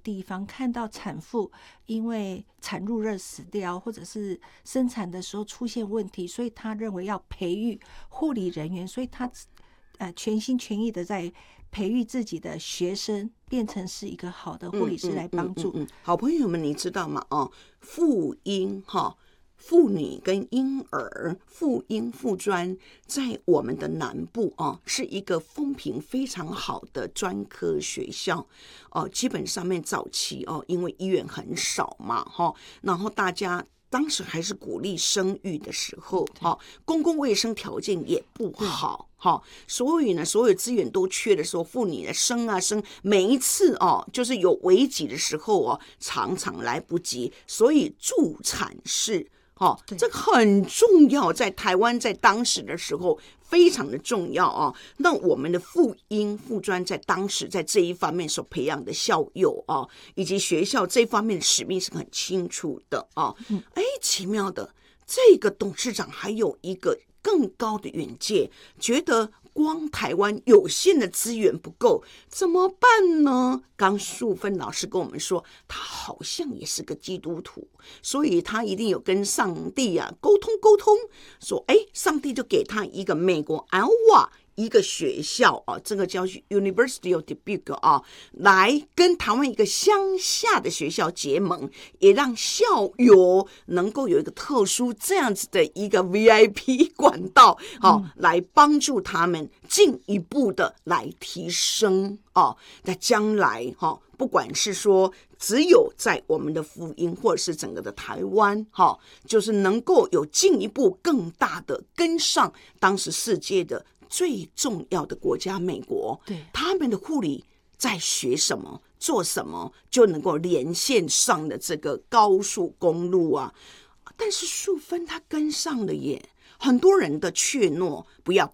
地方看到产妇因为产褥热死掉，或者是生产的时候出现问题，所以他认为要培育护理人员，所以他全心全意的在培育自己的学生，变成是一个好的护理师来帮助。 好朋友们，你知道吗？妇婴妇女跟婴儿，妇婴妇专在我们的南部是一个风评非常好的专科学校基本上面早期因为医院很少嘛然后大家当时还是鼓励生育的时候公共卫生条件也不好所以呢所有资源都缺的时候，妇女的生每一次就是有危急的时候常常来不及，所以助产士这个很重要，在台湾在当时的时候非常的重要那我们的妇婴妇专在当时在这一方面所培养的校友以及学校这方面的使命是很清楚的奇妙的，这个董事长还有一个更高的远见，觉得光台湾有限的资源不够，怎么办呢？刚淑芬老师跟我们说，他好像也是个基督徒，所以他一定有跟上帝沟通，说上帝就给他一个美国Iowa一个学校这个叫 University of Dubuque 来跟台湾一个乡下的学校结盟，也让校友能够有一个特殊这样子的一个 VIP 管道来帮助他们进一步的来提升在将来不管是说只有在我们的福音或者是整个的台湾就是能够有进一步更大的跟上当时世界的最重要的国家美国， 对， 他们的护理在学什么做什么就能够连线上的这个高速公路但是淑芬他跟上了耶，很多人的怯懦，不要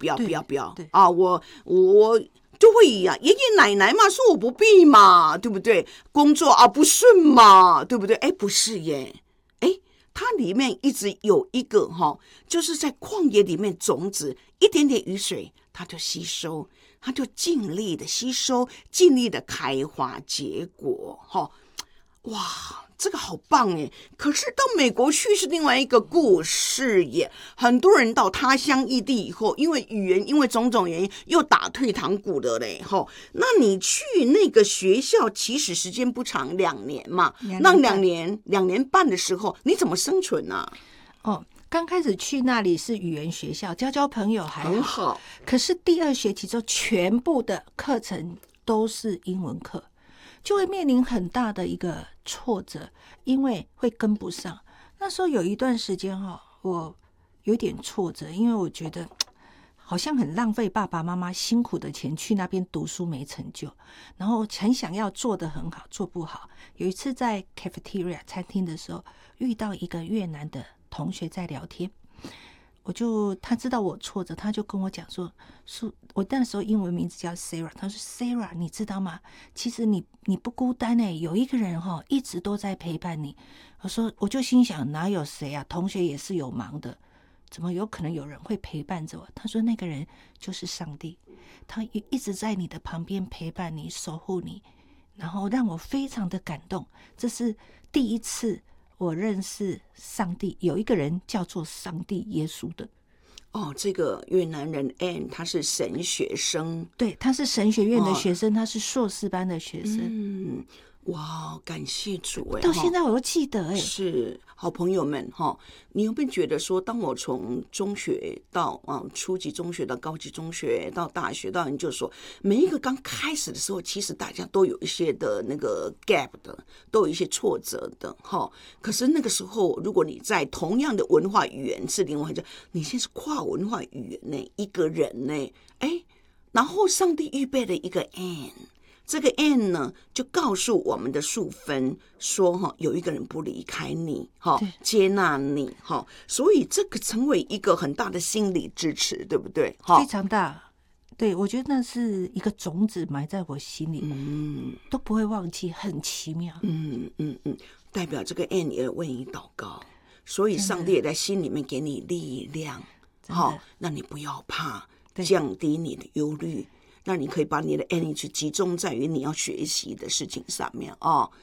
我就会爷爷奶奶嘛，说我不必嘛，对不对？工作不顺嘛，对不对？不是耶，它里面一直有一个就是在旷野里面种子一点点雨水它就吸收，它就尽力的吸收，尽力的开花结果哇，这个好棒耶！可是到美国去是另外一个故事耶。很多人到他乡异地以后，因为语言，因为种种原因，又打退堂鼓的嘞。那你去那个学校，其实时间不长，2年嘛。那2年半的时候，你怎么生存呢？ 刚开始去那里是语言学校，交朋友还很好。 可是第2学期之后，全部的课程都是英文课，就会面临很大的一个挫折，因为会跟不上。那时候有一段时间我有点挫折，因为我觉得好像很浪费爸爸妈妈辛苦的钱去那边读书没成就，然后很想要做得很好，做不好。有一次在 cafeteria 餐厅的时候，遇到一个越南的同学在聊天，他知道我挫折，他就跟我讲说，我那时候英文名字叫 Sarah， 他说 Sarah 你知道吗？其实你不孤单有一个人一直都在陪伴你。我就心想哪有谁同学也是有忙的，怎么有可能有人会陪伴着我？他说那个人就是上帝，他一直在你的旁边陪伴你，守护你，然后让我非常的感动。这是第一次我认识上帝，有一个人叫做上帝耶稣的。 这个越南人 Ann 他是神学生， 对，他是神学院的学生，他是硕士班的学生。 哇，感谢主到现在我都记得是好朋友们你有没有觉得说，当我从中学到初级中学到高级中学到大学到研究所，每一个刚开始的时候，其实大家都有一些的那个 gap 的，都有一些挫折的可是那个时候，如果你在同样的文化语言是另外一种，你现在是跨文化语言呢，一个人呢，然后上帝预备了一个 Ann。这个 Ann 呢，就告诉我们的淑芬说有一个人不离开你接纳你所以这个成为一个很大的心理支持，对不对？ 非常大。对，我觉得那是一个种子埋在我心里，都不会忘记，很奇妙。 代表这个 Ann 也为你祷告，所以上帝也在心里面给你力量那你不要怕，降低你的忧虑，那你可以把你的 energy 集中在于你要学习的事情上面